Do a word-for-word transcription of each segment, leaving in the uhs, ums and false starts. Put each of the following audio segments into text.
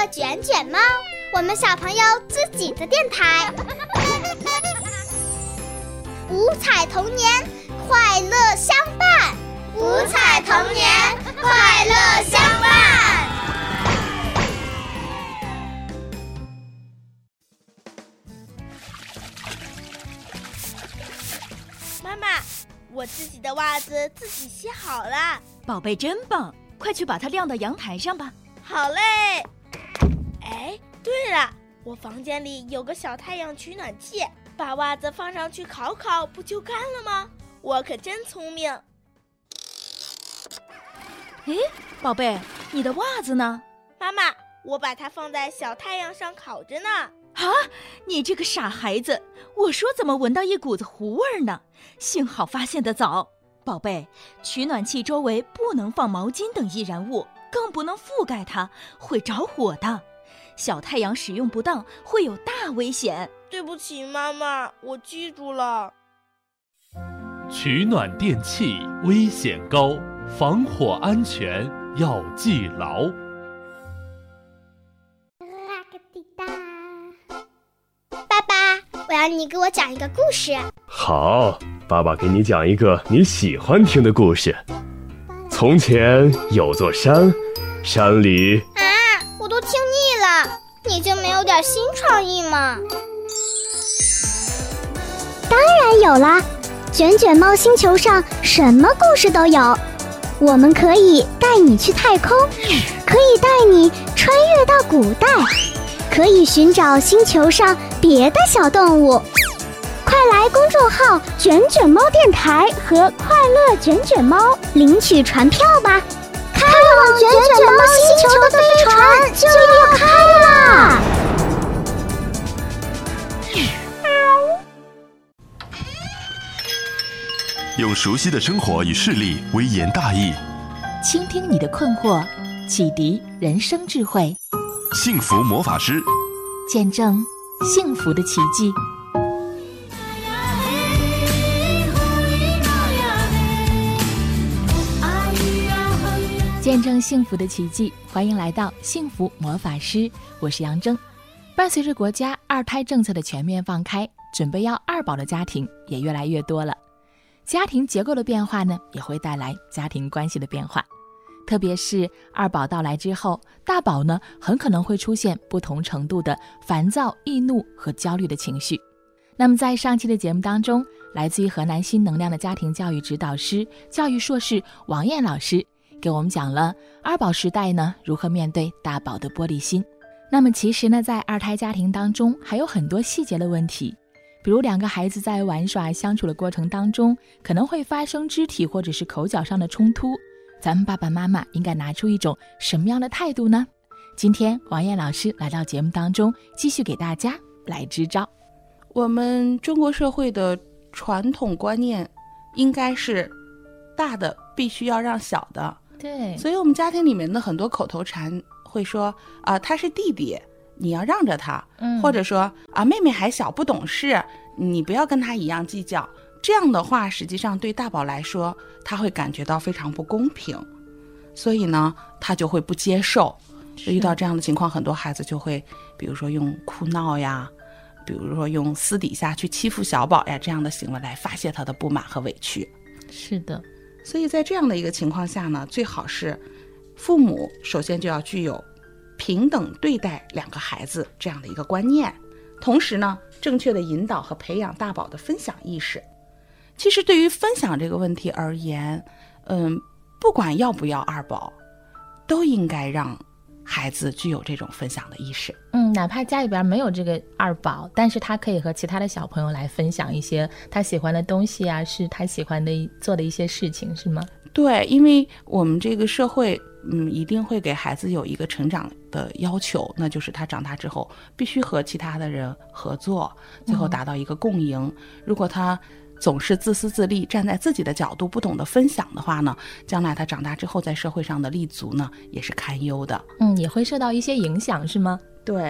卷卷猫，我们小朋友自己的电台。五彩童年，快乐相伴。五彩童年，快乐相伴。 妈妈，我自己的袜子自己洗好了。 宝贝真棒，快去把它晾到阳台上吧。 好嘞。哎，对了，我房间里有个小太阳取暖器，把袜子放上去烤烤，不就干了吗？我可真聪明。 诶，宝贝，你的袜子呢？ 妈妈，我把它放在小太阳上烤着呢。 啊，你这个傻孩子，我说怎么闻到一股子糊味呢？幸好发现得早。宝贝，取暖器周围不能放毛巾等易燃物，更不能覆盖它，会着火的。小太阳使用不当会有大危险。 对不起妈妈，我记住了。 取暖电器危险高，防火安全要记牢。 爸爸，我要你给我讲一个故事。 好，爸爸给你讲一个你喜欢听的故事。从前有座山，山里…… 啊，我都听腻了，你就没有点新创意吗？ 当然有啦，卷卷猫星球上什么故事都有。我们可以带你去太空，可以带你穿越到古代，可以寻找星球上别的小动物。快来公众号卷卷猫电台和快乐卷卷猫领取船票吧，开往卷卷猫星球的飞船就要开啦！ 用熟悉的生活与视力微言大义， 倾听你的困惑，启迪人生智慧。 幸福魔法师， 见证幸福的奇迹。见证幸福的奇迹，欢迎来到幸福魔法师，我是杨铮。伴随着国家二胎政策的全面放开，准备要二宝的家庭也越来越多了。家庭结构的变化呢，也会带来家庭关系的变化。特别是二宝到来之后，大宝呢很可能会出现不同程度的烦躁、易怒和焦虑的情绪。那么在上期的节目当中，来自于河南新能量的家庭教育指导师、教育硕士王燕老师给我们讲了二宝时代呢如何面对大宝的玻璃心。那么其实呢，在二胎家庭当中还有很多细节的问题，比如两个孩子在玩耍相处的过程当中，可能会发生肢体或者是口角上的冲突，咱们爸爸妈妈应该拿出一种什么样的态度呢？今天王燕老师来到节目当中，继续给大家来支招。 我们中国社会的传统观念应该是大的必须要让小的， 对， 所以我们家庭里面的很多口头禅会说啊、呃，他是弟弟，你要让着他，嗯、或者说啊，妹妹还小不懂事，你不要跟他一样计较。这样的话，实际上对大宝来说，他会感觉到非常不公平，所以呢，他就会不接受。遇到这样的情况，很多孩子就会，比如说用哭闹呀，比如说用私底下去欺负小宝呀，这样的行为来发泄他的不满和委屈。 是的， 所以在这样的一个情况下呢，最好是父母首先就要具有平等对待两个孩子这样的一个观念，同时呢，正确的引导和培养大宝的分享意识。其实对于分享这个问题而言，嗯，不管要不要二宝，都应该让孩子具有这种分享的意识。 嗯，哪怕家里边没有这个二宝，但是他可以和其他的小朋友来分享一些他喜欢的东西啊，是他喜欢的做的一些事情，是吗？ 对，因为我们这个社会嗯，一定会给孩子有一个成长的要求，那就是他长大之后必须和其他的人合作，最后达到一个共赢。嗯、如果他总是自私自利，站在自己的角度不懂得分享的话呢，将来他长大之后在社会上的立足呢也是堪忧的。 嗯，也会受到一些影响，是吗？ 对，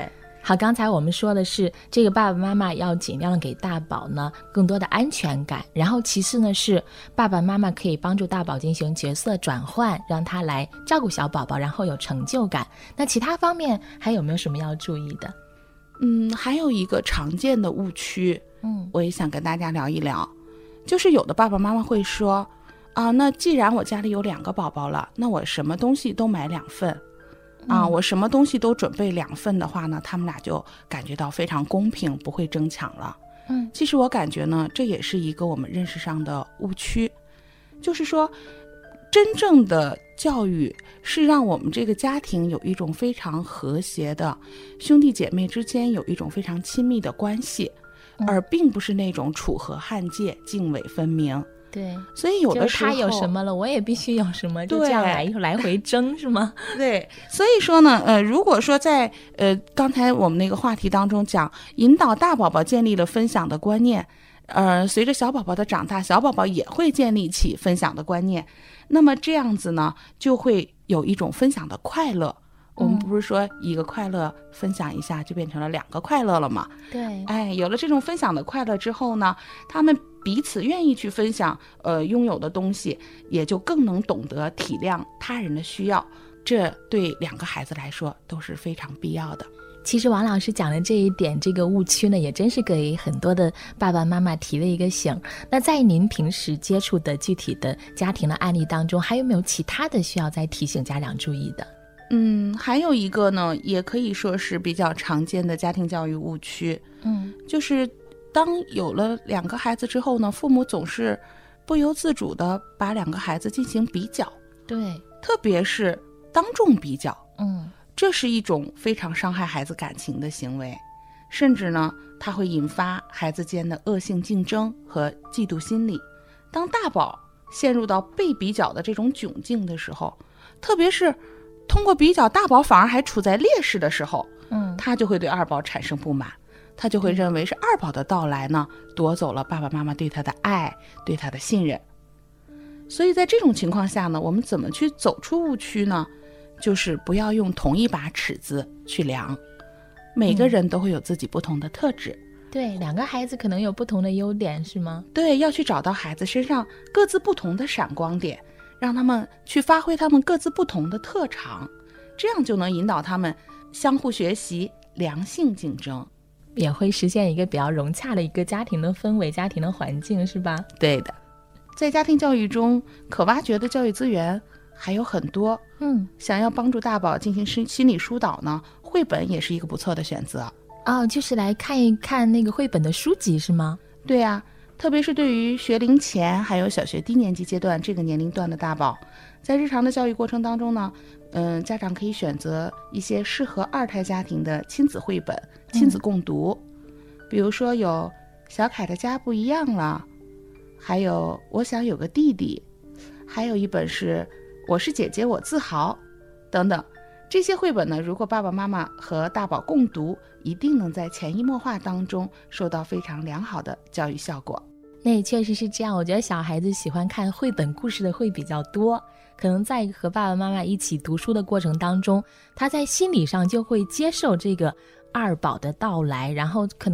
好，刚才我们说的是这个爸爸妈妈要尽量给大宝呢更多的安全感，然后其次呢是爸爸妈妈可以帮助大宝进行角色转换，让他来照顾小宝宝，然后有成就感。那其他方面还有没有什么要注意的？ 嗯，还有一个常见的误区， 嗯， 我也想跟大家聊一聊，就是有的爸爸妈妈会说啊，那既然我家里有两个宝宝了，那我什么东西都买两份啊、嗯，我什么东西都准备两份的话呢，他们俩就感觉到非常公平，不会争抢了。 嗯， 其实我感觉呢，这也是一个我们认识上的误区，就是说，真正的教育是让我们这个家庭有一种非常和谐的，兄弟姐妹之间有一种非常亲密的关系，嗯、而并不是那种楚河汉界、泾渭分明。 对， 所以有的时候他有什么了，我也必须有什么，就这样来来回争，是吗？ 对，所以说呢，呃，如果说在呃刚才我们那个话题当中讲，引导大宝宝建立了分享的观念，呃，随着小宝宝的长大，小宝宝也会建立起分享的观念，那么这样子呢，就会有一种分享的快乐。我们不是说一个快乐分享一下就变成了两个快乐了吗？ 对， 哎，有了这种分享的快乐之后呢，他们彼此愿意去分享呃拥有的东西，也就更能懂得体谅他人的需要，这对两个孩子来说都是非常必要的。 其实王老师讲的这一点，这个误区呢，也真是给很多的爸爸妈妈提了一个醒。那在您平时接触的具体的家庭的案例当中，还有没有其他的需要再提醒家长注意的？ 嗯，还有一个呢，也可以说是比较常见的家庭教育误区， 嗯， 就是当有了两个孩子之后呢，父母总是不由自主的把两个孩子进行比较， 对， 特别是当众比较， 嗯， 这是一种非常伤害孩子感情的行为，甚至呢，它会引发孩子间的恶性竞争和嫉妒心理。当大宝陷入到被比较的这种窘境的时候，特别是通过比较大宝反而还处在劣势的时候， 嗯， 他就会对二宝产生不满，他就会认为是二宝的到来呢，夺走了爸爸妈妈对他的爱，对他的信任。所以在这种情况下呢，我们怎么去走出误区呢？就是不要用同一把尺子去量，每个人都会有自己不同的特质。 嗯，对，两个孩子可能有不同的优点，是吗？ 对，要去找到孩子身上各自不同的闪光点，让他们去发挥他们各自不同的特长，这样就能引导他们相互学习，良性竞争， 也会实现一个比较融洽的一个家庭的氛围，家庭的环境，是吧？ 对的。在家庭教育中，可挖掘的教育资源还有很多。 嗯， 想要帮助大宝进行心理疏导呢，绘本也是一个不错的选择。 哦，就是来看一看那个绘本的书籍是吗？ 对啊，特别是对于学龄前还有小学低年级阶段这个年龄段的大宝，在日常的教育过程当中呢，嗯，家长可以选择一些适合二胎家庭的亲子绘本，亲子共读。嗯、比如说有小凯的家不一样了，还有我想有个弟弟，还有一本是我是姐姐我自豪等等。这些绘本呢，如果爸爸妈妈和大宝共读，一定能在潜移默化当中收到非常良好的教育效果。 那也确实是这样，我觉得小孩子喜欢看绘本故事的会比较多，可能在和爸爸妈妈一起读书的过程当中，他在心理上就会接受这个二宝的到来，然后可能